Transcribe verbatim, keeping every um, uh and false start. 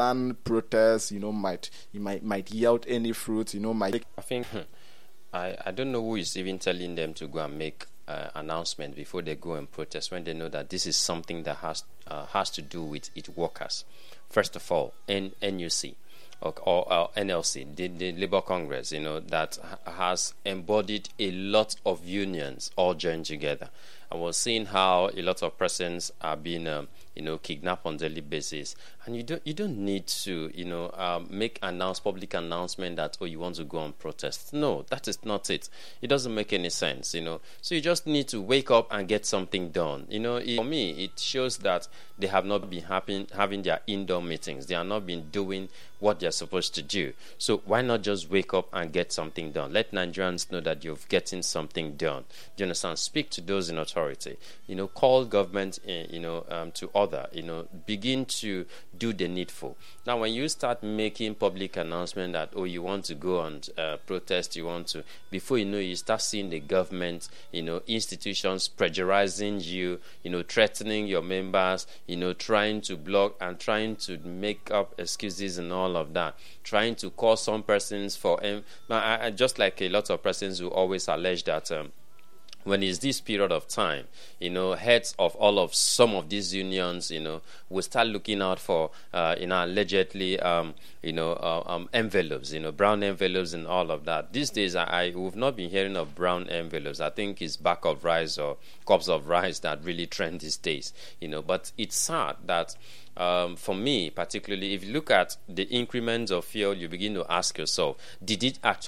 planned protest, you know, might it might might yield any fruit, you know, might. I think I, I don't know who is even telling them to go and make uh, announcement before they go and protest when they know that this is something that has uh, has to do with its workers. First of all, N- NUC or, or uh, N L C, the, the Labour Congress, you know, that ha- has embodied a lot of unions all joined together. And we're seeing how a lot of persons are being, um, you know, kidnapped on a daily basis. And you don't, you don't need to, you know, um, make announce public announcement that, oh, you want to go on protest. No, that is not it. It doesn't make any sense, you know. So you just need to wake up and get something done. You know, it, for me, it shows that they have not been happy, having their indoor meetings. They are not been doing what they're supposed to do. So why not just wake up and get something done? Let Nigerians know that you're getting something done. Do you understand? Speak to those in authority. You know, call government, in, you know, um, to order. You know, begin to do the needful. Now, when you start making public announcement that, oh, you want to go on uh, protest, you want to, before you know, you start seeing the government, you know, institutions pressurizing you, you know, threatening your members, you know, trying to block and trying to make up excuses and all of that, trying to call some persons for, um, I, I, just like a lot of persons who always allege that um, when it's this period of time, you know, heads of all of some of these unions, you know, will start looking out for, uh, you know, allegedly, um, you know, uh, um, envelopes, you know, brown envelopes and all of that. These days, I, I we've not been hearing of brown envelopes. I think it's bag of rice or cups of rice that really trend these days, you know. But it's sad that, um, for me particularly, if you look at the increments of fuel, you begin to ask yourself, did it actually